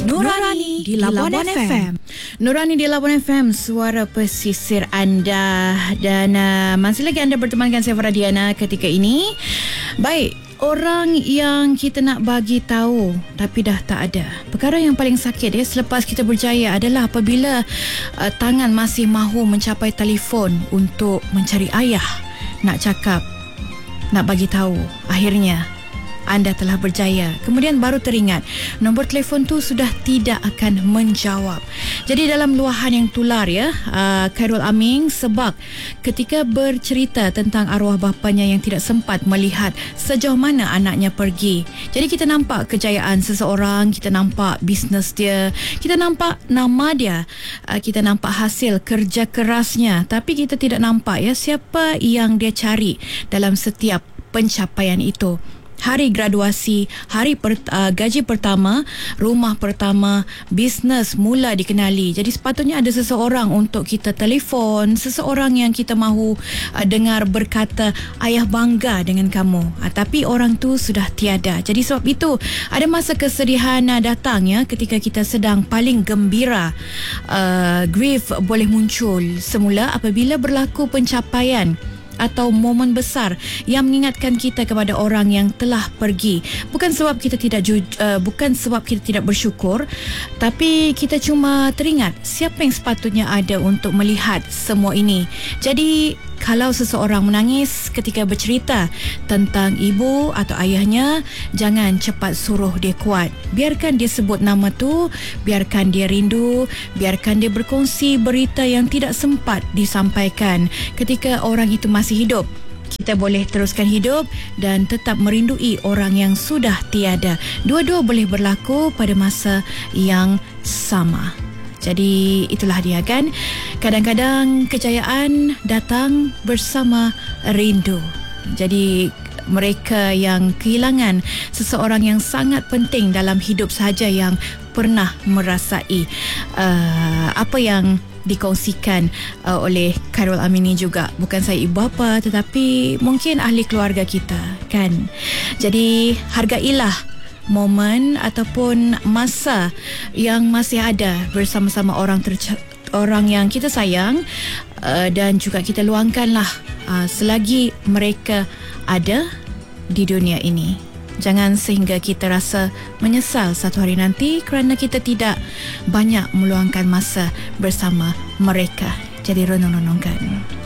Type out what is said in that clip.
Nurani di Labuan FM. Nurani di Labuan FM, suara pesisir anda. Dan masih lagi anda berteman dengan saya Faradiana ketika ini. Baik, orang yang kita nak bagi tahu tapi dah tak ada. Perkara yang paling sakit selepas kita berjaya adalah apabila tangan masih mahu mencapai telefon untuk mencari ayah, nak cakap, nak bagi tahu akhirnya anda telah berjaya. Kemudian baru teringat nombor telefon tu sudah tidak akan menjawab. Jadi dalam luahan yang tular Khairul Aming sebab ketika bercerita tentang arwah bapanya yang tidak sempat melihat sejauh mana anaknya pergi. Jadi kita nampak kejayaan seseorang, kita nampak bisnes dia, kita nampak nama dia, kita nampak hasil kerja kerasnya, tapi kita tidak nampak siapa yang dia cari dalam setiap pencapaian itu. Hari graduasi, hari gaji pertama, rumah pertama, bisnes mula dikenali. Jadi sepatutnya ada seseorang untuk kita telefon, seseorang yang kita mahu dengar berkata, ayah bangga dengan kamu. Tapi orang tu sudah tiada. Jadi sebab itu ada masa kesedihan datang ketika kita sedang paling gembira. Grief boleh muncul semula apabila berlaku pencapaian atau momen besar yang mengingatkan kita kepada orang yang telah pergi. Bukan sebab kita tidak bersyukur, tapi kita cuma teringat siapa yang sepatutnya ada untuk melihat semua ini. Jadi kalau seseorang menangis ketika bercerita tentang ibu atau ayahnya, jangan cepat suruh dia kuat. Biarkan dia sebut nama tu, biarkan dia rindu, biarkan dia berkongsi berita yang tidak sempat disampaikan ketika orang itu masih hidup. Kita boleh teruskan hidup dan tetap merindui orang yang sudah tiada. Dua-dua boleh berlaku pada masa yang sama. Jadi itulah dia kan. Kadang-kadang kejayaan datang bersama rindu. Jadi mereka yang kehilangan seseorang yang sangat penting dalam hidup sahaja yang pernah merasai apa yang dikongsikan oleh Khairul Aming juga. Bukan saya ibu bapa, tetapi mungkin ahli keluarga kita kan. Jadi hargailah momen ataupun masa yang masih ada bersama-sama orang yang kita sayang, dan juga kita luangkanlah selagi mereka ada di dunia ini. Jangan sehingga kita rasa menyesal satu hari nanti kerana kita tidak banyak meluangkan masa bersama mereka. Jadi renung-renungkan.